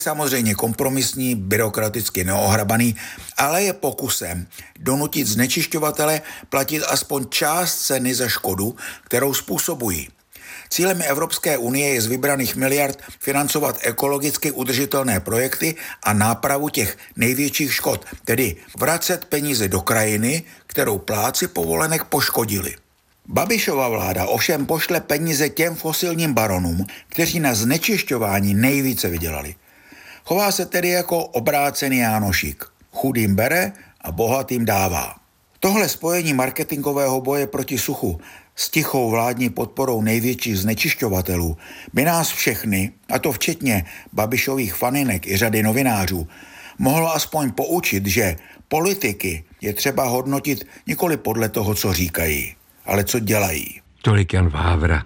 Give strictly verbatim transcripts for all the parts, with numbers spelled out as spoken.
Samozřejmě kompromisní, byrokraticky neohrabaný, ale je pokusem donutit znečišťovatele platit aspoň část ceny za škodu, kterou způsobují. Cílem Evropské unie je z vybraných miliard financovat ekologicky udržitelné projekty a nápravu těch největších škod, tedy vracet peníze do krajiny, kterou plátci povolenek poškodili. Babišova vláda ovšem pošle peníze těm fosilním baronům, kteří na znečišťování nejvíce vydělali. Chová se tedy jako obrácený Jánošík. Chudým bere a bohatým dává. Tohle spojení marketingového boje proti suchu s tichou vládní podporou největších znečišťovatelů by nás všechny, a to včetně Babišových faninek i řady novinářů, mohlo aspoň poučit, že politiky je třeba hodnotit nikoli podle toho, co říkají, ale co dělají. Tolik Jan Vávra.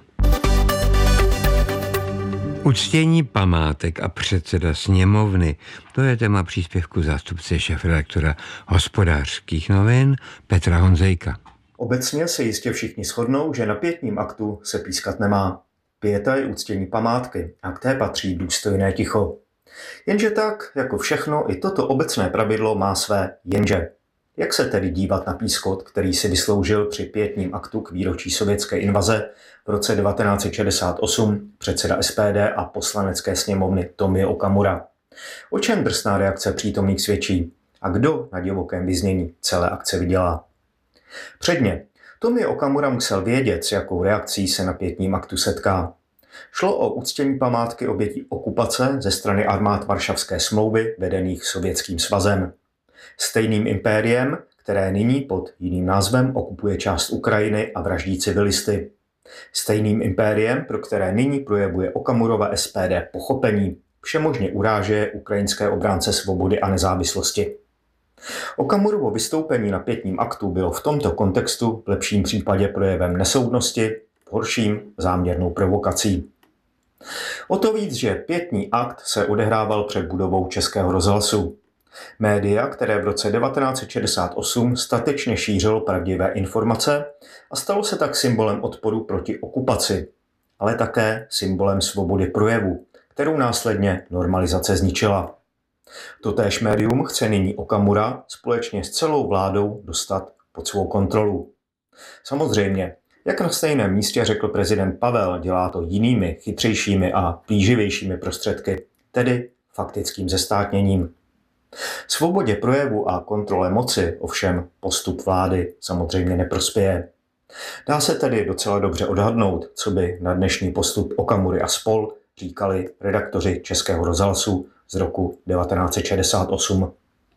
Uctění památek a předseda sněmovny, to je téma příspěvku zástupce šéfredaktora Hospodářských novin Petra Honzejka. Obecně se jistě všichni shodnou, že na pietním aktu se pískat nemá. Pieta je uctění památky a k té patří důstojné ticho. Jenže tak, jako všechno, i toto obecné pravidlo má své jenže. Jak se tedy dívat na pískot, který si vysloužil při pietním aktu k výročí sovětské invaze v roce devatenáct set šedesát osm předseda S P D a poslanecké sněmovny Tomio Okamura? O čem drsná reakce přítomných svědčí? A kdo na divokém vyznění celé akce vydělá? Předně, Tomio Okamura musel vědět, s jakou reakcí se na pietním aktu setká. Šlo o uctění památky obětí okupace ze strany armád Varšavské smlouvy vedených Sovětským svazem. Stejným impériem, které nyní pod jiným názvem okupuje část Ukrajiny a vraždí civilisty. Stejným impériem, pro které nyní projevuje Okamurova S P D pochopení, všemožně uráže ukrajinské obránce svobody a nezávislosti. Okamurovo vystoupení na pietním aktu bylo v tomto kontextu v lepším případě projevem nesoudnosti, v horším záměrnou provokací. O to víc, že pietní akt se odehrával před budovou Českého rozhlasu. Média, které v roce devatenáct set šedesát osm statečně šířilo pravdivé informace a stalo se tak symbolem odporu proti okupaci, ale také symbolem svobody projevu, kterou následně normalizace zničila. Totéž médium chce nyní Okamura společně s celou vládou dostat pod svou kontrolu. Samozřejmě, jak na stejném místě řekl prezident Pavel, dělá to jinými, chytřejšími a plíživějšími prostředky, tedy faktickým zestátněním. Svobodě projevu a kontrole moci ovšem postup vlády samozřejmě neprospěje. Dá se tedy docela dobře odhadnout, co by na dnešní postup Okamury a spol říkali redaktoři Českého rozhlasu z roku devatenáct set šedesát osm.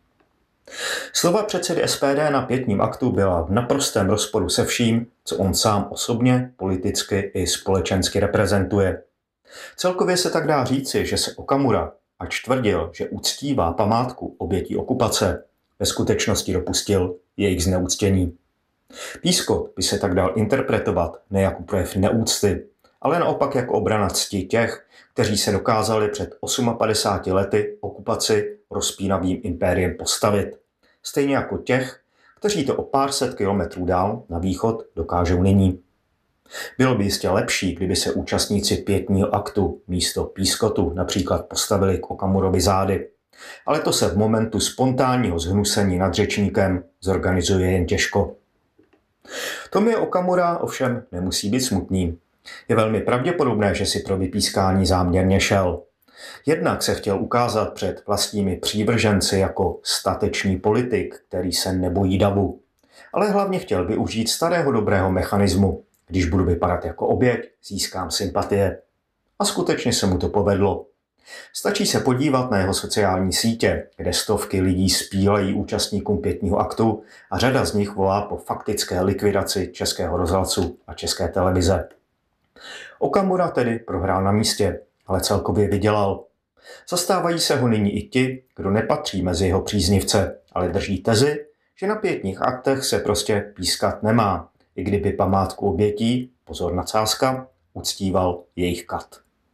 Slova předsedy S P D na pietním aktu byla v naprostém rozporu se vším, co on sám osobně, politicky i společensky reprezentuje. Celkově se tak dá říci, že se Okamura, ač tvrdil, že uctívá památku obětí okupace, ve skutečnosti dopustil jejich zneuctění. Pískot by se tak dal interpretovat ne jako projev neúcty, ale naopak jako obrana cti těch, kteří se dokázali před padesáti osmi lety okupaci rozpínavým impériem postavit. Stejně jako těch, kteří to o pár set kilometrů dál na východ dokážou nyní. Bylo by jistě lepší, kdyby se účastníci pietního aktu místo pískotu například postavili k Okamurovi zády. Ale to se v momentu spontánního zhnusení nad řečníkem zorganizuje jen těžko. Tomio Okamura ovšem nemusí být smutný. Je velmi pravděpodobné, že si pro vypískání záměrně šel. Jednak se chtěl ukázat před vlastními přívrženci jako statečný politik, který se nebojí davu. Ale hlavně chtěl využít starého dobrého mechanismu. Když budu vypadat jako oběť, získám sympatie. A skutečně se mu to povedlo. Stačí se podívat na jeho sociální sítě, kde stovky lidí spílají účastníkům pietního aktu a řada z nich volá po faktické likvidaci Českého rozhlasu a České televize. Okamura tedy prohrál na místě, ale celkově vydělal. Zastávají se ho nyní i ti, kdo nepatří mezi jeho příznivce, ale drží tezi, že na pietních aktech se prostě pískat nemá, i kdyby památku obětí, pozor nadsázka, uctíval jejich kat.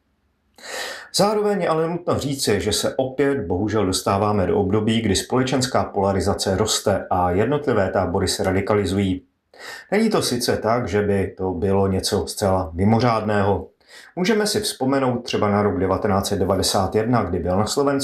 Zároveň je ale nutno říci, že se opět bohužel dostáváme do období, kdy společenská polarizace roste a jednotlivé tábory se radikalizují. Není to sice tak, že by to bylo něco zcela mimořádného. Můžeme si vzpomenout třeba na rok devatenáct set devadesát jedna, kdy byl na Slovensku